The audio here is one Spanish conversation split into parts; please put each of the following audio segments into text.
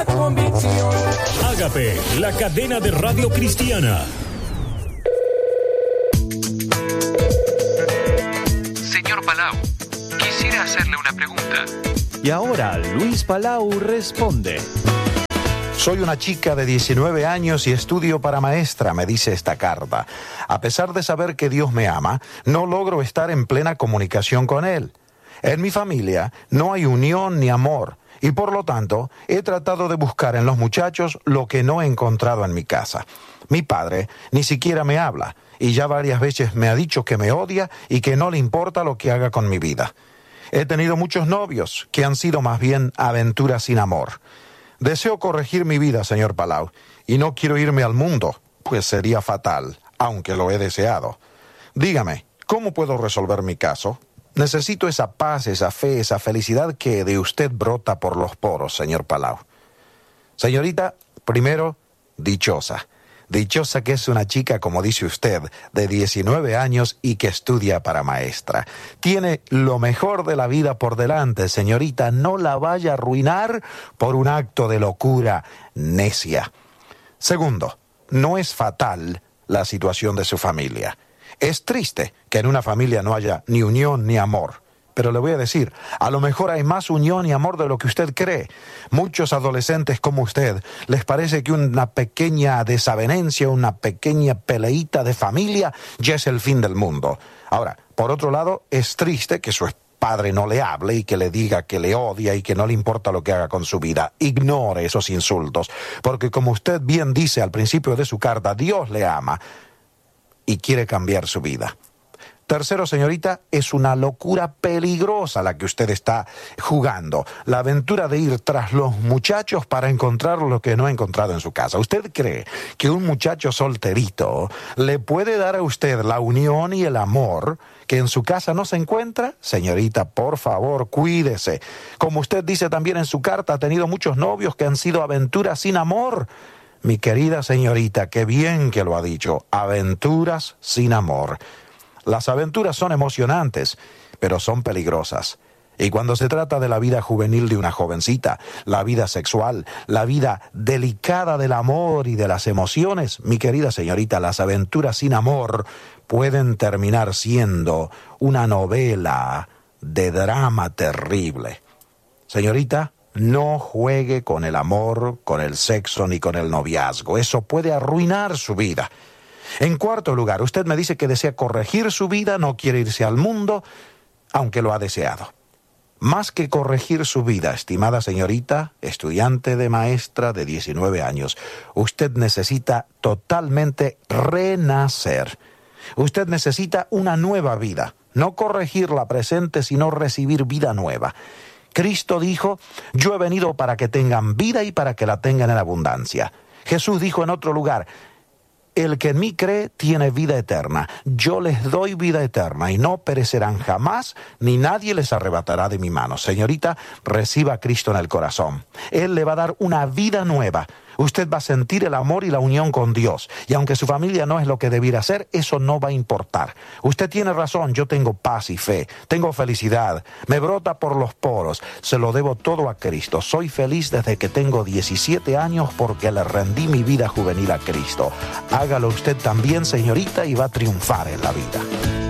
Convicción. Ágape, la cadena de radio cristiana. Señor Palau, quisiera hacerle una pregunta. Y ahora Luis Palau responde. Soy una chica de 19 años y estudio para maestra, me dice esta carta. A pesar de saber que Dios me ama, no logro estar en plena comunicación con Él. En mi familia no hay unión ni amor y por lo tanto he tratado de buscar en los muchachos lo que no he encontrado en mi casa. Mi padre ni siquiera me habla y ya varias veces me ha dicho que me odia y que no le importa lo que haga con mi vida. He tenido muchos novios que han sido más bien aventuras sin amor. Deseo corregir mi vida, señor Palau, y no quiero irme al mundo, pues sería fatal, aunque lo he deseado. Dígame, ¿cómo puedo resolver mi caso? Necesito esa paz, esa fe, esa felicidad que de usted brota por los poros, señor Palau. Señorita, primero, dichosa. Dichosa que es una chica, como dice usted, de 19 años y que estudia para maestra. Tiene lo mejor de la vida por delante, señorita. No la vaya a arruinar por un acto de locura necia. Segundo, no es fatal la situación de su familia. Es triste que en una familia no haya ni unión ni amor. Pero le voy a decir, a lo mejor hay más unión y amor de lo que usted cree. Muchos adolescentes como usted les parece que una pequeña desavenencia, una pequeña peleita de familia ya es el fin del mundo. Ahora, por otro lado, es triste que su padre no le hable y que le diga que le odia y que no le importa lo que haga con su vida. Ignore esos insultos, porque como usted bien dice al principio de su carta, Dios le ama y quiere cambiar su vida. Tercero, señorita, es una locura peligrosa la que usted está jugando. La aventura de ir tras los muchachos para encontrar lo que no ha encontrado en su casa. ¿Usted cree que un muchacho solterito le puede dar a usted la unión y el amor que en su casa no se encuentra? Señorita, por favor, cuídese. Como usted dice también en su carta, ha tenido muchos novios que han sido aventuras sin amor. Mi querida señorita, qué bien que lo ha dicho. Aventuras sin amor. Las aventuras son emocionantes, pero son peligrosas. Y cuando se trata de la vida juvenil de una jovencita, la vida sexual, la vida delicada del amor y de las emociones, mi querida señorita, las aventuras sin amor pueden terminar siendo una novela de drama terrible. Señorita, no juegue con el amor, con el sexo ni con el noviazgo. Eso puede arruinar su vida. En cuarto lugar, usted me dice que desea corregir su vida, no quiere irse al mundo, aunque lo ha deseado. Más que corregir su vida, estimada señorita, estudiante de maestra de 19 años, usted necesita totalmente renacer. Usted necesita una nueva vida, no corregir la presente, sino recibir vida nueva. Cristo dijo, yo he venido para que tengan vida y para que la tengan en abundancia. Jesús dijo en otro lugar, el que en mí cree tiene vida eterna. Yo les doy vida eterna y no perecerán jamás, ni nadie les arrebatará de mi mano. Señorita, reciba a Cristo en el corazón. Él le va a dar una vida nueva. Usted va a sentir el amor y la unión con Dios. Y aunque su familia no es lo que debiera ser, eso no va a importar. Usted tiene razón, yo tengo paz y fe, tengo felicidad, me brota por los poros. Se lo debo todo a Cristo. Soy feliz desde que tengo 17 años porque le rendí mi vida juvenil a Cristo. Hágalo usted también, señorita, y va a triunfar en la vida.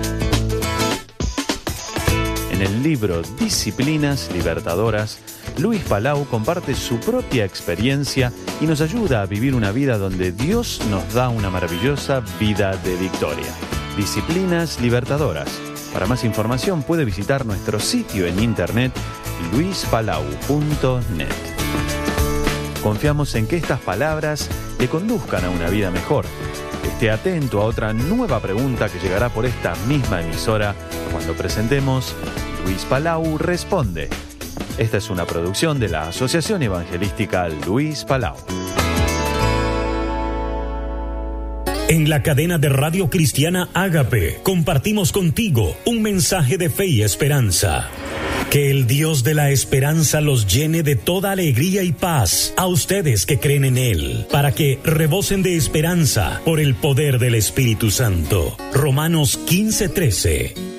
En el libro Disciplinas Libertadoras, Luis Palau comparte su propia experiencia y nos ayuda a vivir una vida donde Dios nos da una maravillosa vida de victoria. Disciplinas Libertadoras. Para más información puede visitar nuestro sitio en internet luispalau.net. Confiamos en que estas palabras le conduzcan a una vida mejor. Esté atento a otra nueva pregunta que llegará por esta misma emisora cuando presentemos Luis Palau Responde. Esta es una producción de la Asociación Evangelística Luis Palau. En la cadena de radio cristiana Ágape, compartimos contigo un mensaje de fe y esperanza. Que el Dios de la esperanza los llene de toda alegría y paz a ustedes que creen en Él, para que rebosen de esperanza por el poder del Espíritu Santo. Romanos 15:13.